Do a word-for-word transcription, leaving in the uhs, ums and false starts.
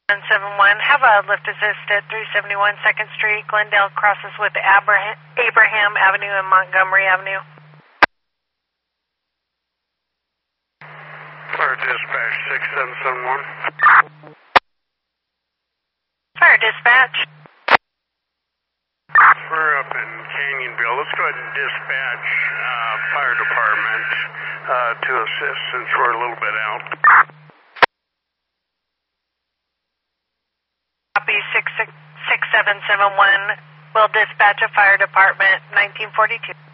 one seven one, have a lift assist at three seventy-one second Street, Glendale, crosses with Abraham, Abraham Avenue and Montgomery Avenue. Fire dispatch six seven seven one. Fire dispatch. We're up in Canyonville. Let's go ahead and dispatch uh, fire department uh, to assist since we're a little bit out. Copy six six six seven seven one. Will dispatch a fire department nineteen forty-two.